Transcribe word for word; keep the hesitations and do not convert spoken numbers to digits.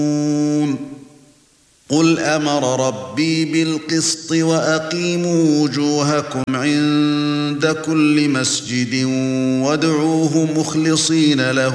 قُلْ أَمَرَ رَبِّي بِالْقِسْطِ وَأَقِيمُوا وُجُوهَكُمْ عِندَ كُلِّ مَسْجِدٍ وَادْعُوهُ مُخْلِصِينَ لَهُ